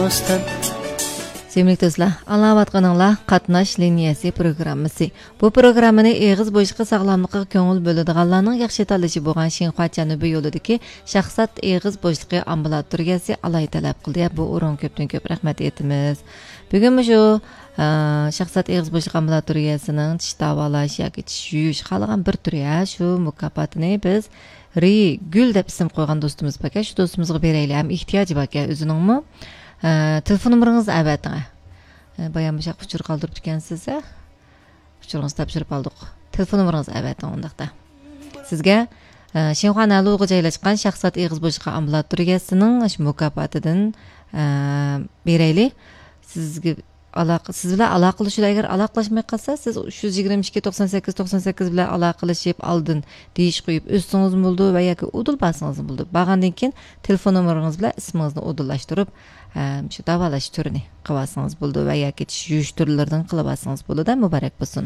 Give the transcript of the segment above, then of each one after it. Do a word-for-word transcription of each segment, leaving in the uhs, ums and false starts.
dostum. Sevgili dostlar, anlayatqaninglar qatnash liniyasi programmasi. Bu programmani eg'iz boshqa sog'lomlikqa ko'ngil bo'ladiganlarning yaxshi tanlashi bo'lgan Xinhua Janubi yo'lidagi shaxsat eg'iz bo'shliqi ambulatoriyasi alay talab qildi. Bu o'rin ko'pdan ko'p rahmat aytamiz. Bugun shu shaxsat eg'iz bo'shliq ambulatoriyasining tish davolash yoki tish yuvish qolgan bir turi shu mukofotini biz Ri Gul deb ism qo'ygan do'stimiz bor. Shu do'stimizga beraylik. Ham ehtiyoji bor ekan o'ziningmi? Telefon numarangizni avating. Bayan bu şaq uçur qaldırıp ekansiz. Uçurungizni topshirib oldik. Telefon numarangizni avating undaqda. Sizga Xinhua Naluga joylashgan shaxsat eg'iz bo'shliqi ambulatoriyasining shu mukofotidan beraylik. Sizga aloqa siz bilan aloqalashib agar aloqalashmay qolsa, siz uch yuz yigirma ikki to'qson sakkiz to'qson sakkiz bilan aloqalashib oldin deyish qo'yib o'zsingiz bo'ldi va yoki udul basingiz bo'ldi. Bag'andan keyin telefon numarangiz bilan ismingizni udullashtirib shu davolash turini qilsangiz bo'ldi va yoki tish yuvish turlaridan qilib bo'ldi. Muborak bo'lsin.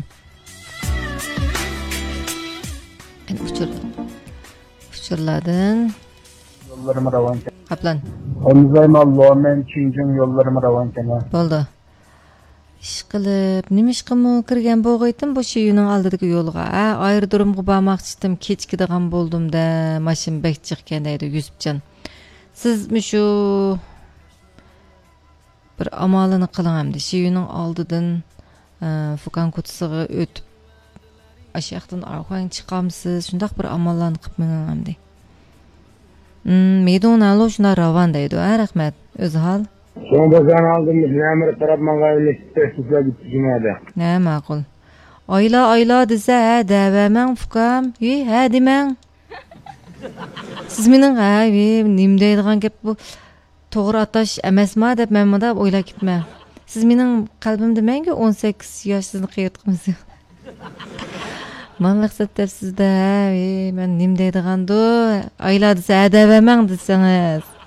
Uçur. Uçurladın. Yollarım ravan. Kaplan. Onuzayım Allah'a men Çin'cim yollarım ravan kena. Bo'ldi. Ish qilib, nima ish qilib kirgan bo'g'aytim bu uyning oldidagi yo'lga. Ha, aerodromga bormoqchidim, kechikadigan bo'ldim-da, mashin bek chiqqan deydi Yusufjon. Sizmi shu bir amalini qiling hamda shu uyning oldidan Fukan kutisiga o'tib aşağıdan arxang chiqamsiz, shundaq bir amallarni qilib mening hamda. Hmm, meydon alo shuna ravan deydi. Ha, rahmat. O'zi hal. Sonunda sen aldın mı? Nemir tarafından gayleşti. Sizler gittiğin hadi. Ne ma'qul. Ayla ayla desa, ha, davaman Fukam. Yi, ha demang. Siz mening ha, nim deydigan gap bu to'g'ri atash emasmi deb men bunda o'ylab ketman. Siz mening qalbimda menga o'n sakkiz yosh sizni qiyat qilmisiz. Men maqsad deb sizda, men nim deydigandu, ayla desa, davaman desangiz.